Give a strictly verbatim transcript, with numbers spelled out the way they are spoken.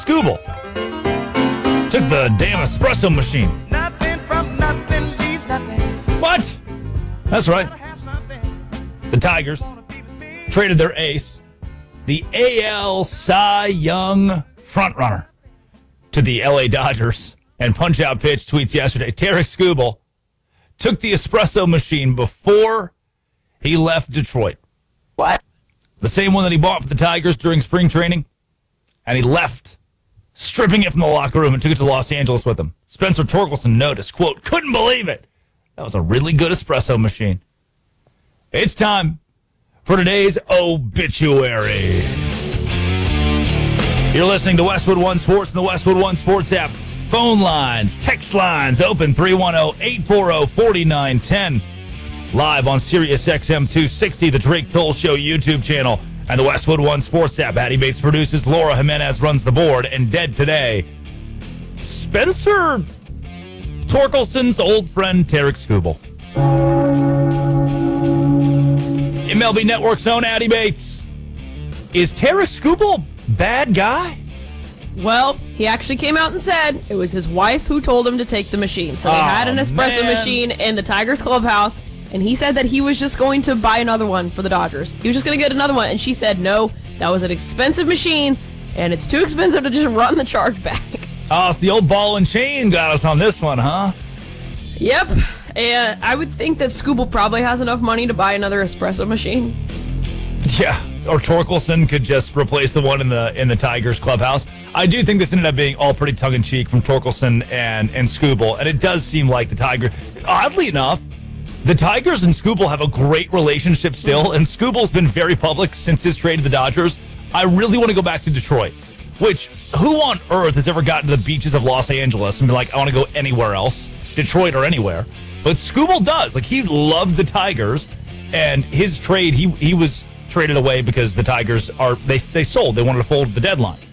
Scooble took the damn espresso machine. Nothing from nothing leaves nothing. What? That's right. The Tigers traded their ace, the A L Cy Young frontrunner, to the L A Dodgers. And Punch-Out Pitch tweets yesterday, Tarik Skubal took the espresso machine before he left Detroit. What? The same one that he bought for the Tigers during spring training. And he left, stripping it from the locker room and took it to Los Angeles with him. Spencer Torkelson noticed, quote, couldn't believe it. That was a really good espresso machine. It's time for today's obituary. You're listening to Westwood One Sports and the Westwood One Sports app. Phone lines, text lines open three one zero, eight four zero, four nine one zero. Live on Sirius X M two sixty, the Drake Toll Show YouTube channel, and the Westwood One Sports app. Hattie Bates produces, Laura Jimenez runs the board, and dead today, Spencer Torkelson's old friend, Tarik Skubal. M L B Network's own Hattie Bates. Is Tarik Skubal bad guy? Well, he actually came out and said it was his wife who told him to take the machine. So they Oh, had an espresso man. machine in the Tigers clubhouse, and he said that he was just going to buy another one for the Dodgers. He was just going to get another one, and she said, no, that was an expensive machine, and it's too expensive to just run the charge back. Oh, it's the old ball and chain got us on this one, huh? Yep, and I would think that Skubal probably has enough money to buy another espresso machine. Yeah, or Torkelson could just replace the one in the in the Tigers clubhouse. I do think this ended up being all pretty tongue-in-cheek from Torkelson and, and Skubal, and it does seem like the Tigers, oddly enough, the Tigers and Skubal have a great relationship still, and Skubal's been very public since his trade to the Dodgers. I really want to go back to Detroit, which, who on earth has ever gotten to the beaches of Los Angeles and be like, I want to go anywhere else, Detroit or anywhere? But Skubal does. Like, he loved the Tigers, and his trade, he he was traded away because the Tigers are, they, they sold. They wanted to fold at the deadline.